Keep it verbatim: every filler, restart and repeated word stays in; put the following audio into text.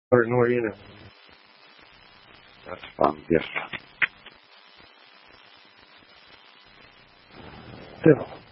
Martin, where are you now? That's fun, yes. Still.